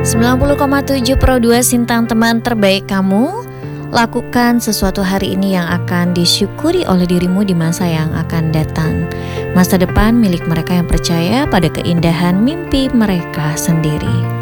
90,7 Pro 2 Sintang, teman terbaik kamu. Lakukan sesuatu hari ini yang akan disyukuri oleh dirimu di masa yang akan datang. Masa depan milik mereka yang percaya pada keindahan mimpi mereka sendiri.